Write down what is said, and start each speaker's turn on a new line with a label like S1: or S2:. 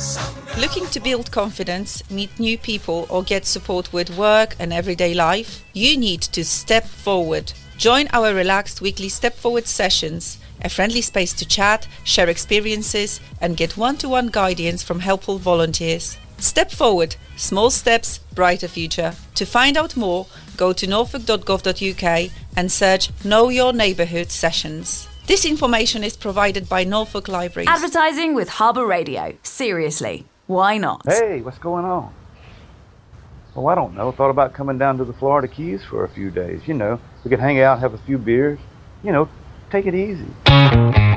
S1: Looking to build confidence, meet new people, or get support with work and everyday life? You need to step forward. Join our relaxed weekly Step Forward sessions, a friendly space to chat, share experiences, and get one-to-one guidance from helpful volunteers. Step Forward. Small steps, brighter future. To find out more, go to norfolk.gov.uk and search Know Your Neighbourhood sessions. This information is provided by Norfolk Libraries.
S2: Advertising with Harbour Radio. Seriously, why not?
S3: Hey, what's going on? Oh, I don't know. Thought about coming down to the Florida Keys for a few days. You know, we could hang out, have a few beers. You know, take it easy.